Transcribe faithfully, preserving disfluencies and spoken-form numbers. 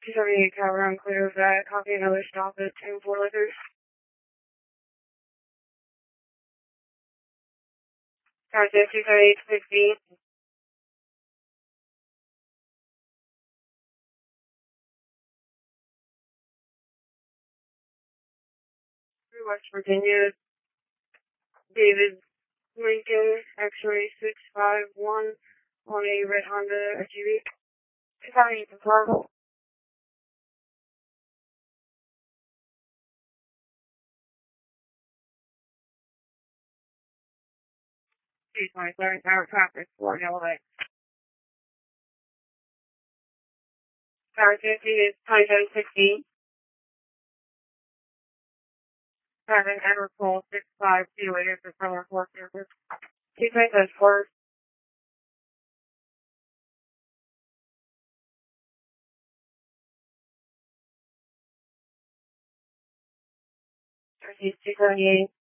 two seventy-eight Tower, I'm clear of that. Copy another stop at two four Lakers. Tower two seventy-eight sixteen. West Virginia, David Lincoln, X-ray six five one on a red Honda S U V. two seventy-eight Tower. two twenty-seven Tower traffic, four Illinois. Tower fifty is twenty-seven sixteen. Seven Evercole six five two eight for Color four service. two twenty-seven four. two seventy-eight.